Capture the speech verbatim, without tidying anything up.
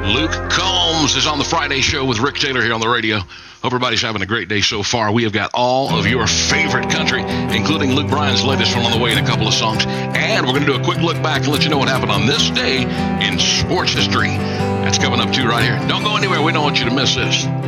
Luke Combs is on the Friday show with Rick Taylor here on the radio. Hope everybody's having a great day so far. We have got all of your favorite country, including Luke Bryan's latest one on the way in a couple of songs. And we're going to do a quick look back and let you know what happened on this day in sports history. That's coming up too right here. Don't go anywhere. We don't want you to miss this.